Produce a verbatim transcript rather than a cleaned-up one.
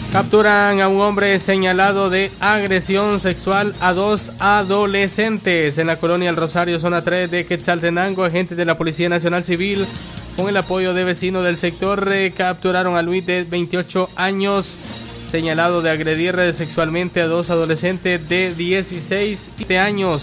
Capturan a un hombre señalado de agresión sexual a dos adolescentes en la colonia El Rosario, zona tres de Quetzaltenango. Agentes de la Policía Nacional Civil, con el apoyo de vecinos del sector, eh, capturaron a Luis, de veintiocho años, señalado de agredir sexualmente a dos adolescentes de dieciséis años.